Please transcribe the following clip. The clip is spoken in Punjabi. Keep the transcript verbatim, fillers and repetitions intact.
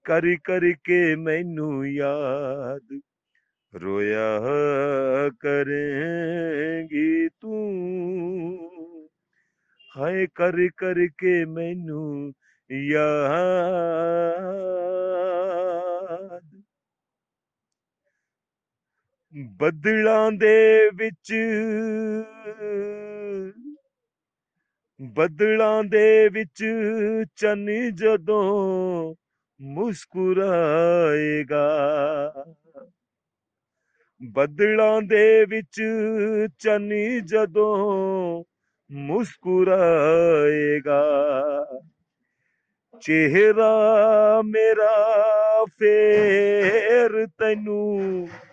कर करके मैनू याद रोया करेंगी तू। हाय कर करके मैनू याद। ਬੱਦਲਾਂ ਦੇ ਵਿੱਚ ਬੱਦਲਾਂ ਦੇ ਵਿੱਚ ਚੰਨ ਜਦੋਂ ਮੁਸਕਰਾਏਗਾ। ਬੱਦਲਾਂ ਦੇ ਵਿੱਚ ਚੰਨ ਜਦੋਂ ਮੁਸਕਰਾਏਗਾ। ਚਿਹਰਾ ਮੇਰਾ ਫੇਰ ਤੈਨੂੰ